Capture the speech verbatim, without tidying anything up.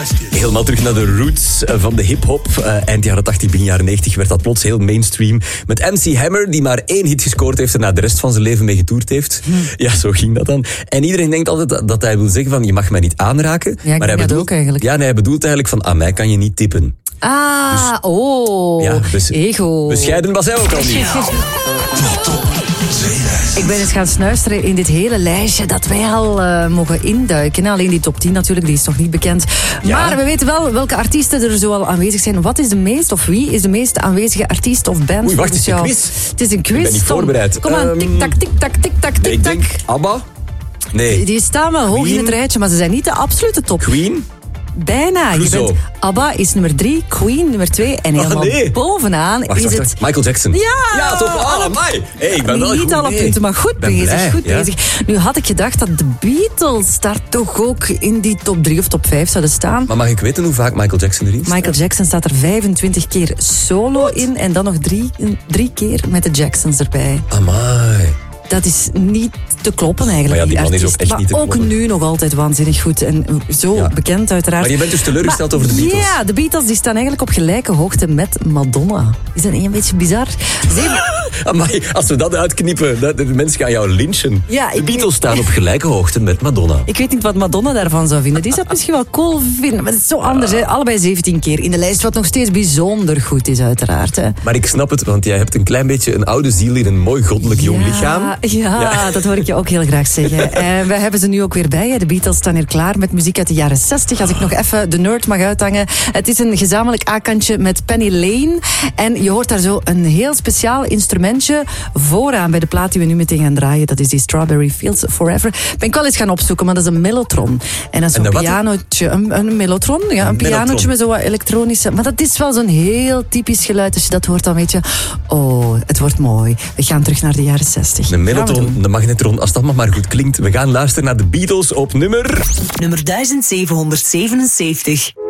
Helemaal terug naar de roots van de hip-hop. Uh, eind jaren tachtig, begin jaren negentig werd dat plots heel mainstream. Met M C Hammer, die maar één hit gescoord heeft en na de rest van zijn leven mee getoerd heeft. Hm. Ja, zo ging dat dan. En iedereen denkt altijd dat, dat hij wil zeggen van, je mag mij niet aanraken. Ja, ik maar hij dat bedoelt, ook eigenlijk. Ja, nee, hij bedoelt eigenlijk van, aan mij kan je niet tippen. Ah, dus, oh, ja, dus, ego. Bescheiden was hij ook al niet. Ik ben eens gaan snuisteren in dit hele lijstje dat wij al uh, mogen induiken. Alleen die top tien natuurlijk, die is nog niet bekend. Ja. Maar we weten wel welke artiesten er zo al aanwezig zijn. Wat is de meest, of wie is de meest aanwezige artiest of band? Oei, wacht, het is een quiz. Het is een quiz. Ik ben niet voorbereid. Kom aan, um, tik-tak, tik-tak, tik-tak, tik-tak. Ik denk ABBA? Nee. Die, die staan wel hoog in het rijtje, maar ze zijn niet de absolute top. Queen? Bijna. Je bent, ABBA is nummer drie, Queen nummer twee en helemaal oh, nee. bovenaan wacht, is wacht, het... wacht. Michael Jackson. Ja! Ja, top. Ah, amai. Hey, ik ben wel niet goed alle mee. punten, maar goed bezig. Blij, goed ja? bezig. Nu had ik gedacht dat de Beatles daar toch ook in die top drie of top vijf zouden staan. Maar mag ik weten hoe vaak Michael Jackson erin staat? Michael Jackson staat er vijfentwintig keer solo What? in en dan nog drie, drie keer met de Jacksons erbij. Amai. Dat is niet te kloppen eigenlijk. Maar ja, die man is ook echt maar niet te kloppen. ook nu nog altijd waanzinnig goed. En zo ja. bekend uiteraard. Maar je bent dus teleurgesteld maar, over de Beatles? Ja, de Beatles die staan eigenlijk op gelijke hoogte met Madonna. Is dat niet een beetje bizar? Zeven... Amai, als we dat uitknippen, dat, de mensen gaan jou lynchen. Ja, de Beatles weet... staan op gelijke hoogte met Madonna. Ik weet niet wat Madonna daarvan zou vinden. Die zou het misschien wel cool vinden. Maar het is zo anders. Hè. Allebei zeventien keer in de lijst, wat nog steeds bijzonder goed is uiteraard. Hè. Maar ik snap het, want jij hebt een klein beetje een oude ziel in een mooi goddelijk jong ja, lichaam. Ja, ja, dat hoor ik je ook heel graag zeggen. En we hebben ze nu ook weer bij. De Beatles staan hier klaar met muziek uit de jaren zestig. Als ik nog even de nerd mag uithangen. Het is een gezamenlijk A-kantje met Penny Lane. En je hoort daar zo een heel speciaal instrumentje vooraan bij de plaat die we nu meteen gaan draaien. Dat is die Strawberry Fields Forever. Ben ik wel eens gaan opzoeken, maar dat is een mellotron. En dat is zo'n pianootje. Een, een mellotron, ja. Een, een pianootje met zo wat elektronische... Maar dat is wel zo'n heel typisch geluid. Als je dat hoort, dan weet je... Oh, het wordt mooi. We gaan terug naar de jaren zestig. Een mellotron, de magnetron, als dat maar goed klinkt. We gaan luisteren naar de Beatles op nummer... Nummer duizend zevenhonderdzevenenzeventig.